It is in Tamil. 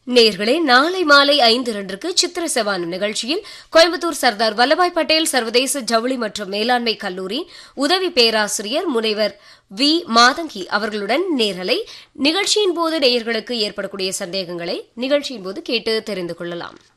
நேயர்களே, நாளை மாலை 5:02 சித்திர செவானம் நிகழ்ச்சியில் கோயம்புத்தூர் சர்தார் வல்லபாய் பட்டேல் சர்வதேச ஜவுளி மற்றும் மேலாண்மை கல்லூரி உதவி பேராசிரியர் முனைவர் வி. மாதங்கி அவர்களுடன் நேரலை. நிகழ்ச்சியின் போது நேயர்களுக்கு ஏற்படக்கூடிய சந்தேகங்களை நிகழ்ச்சியின் போது கேட்டு தெரிந்து கொள்ளலாம்.